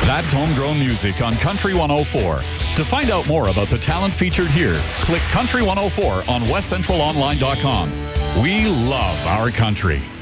That's homegrown music on Country 104. To find out more about the talent featured here, click Country 104 on westcentralonline.com. We love our country.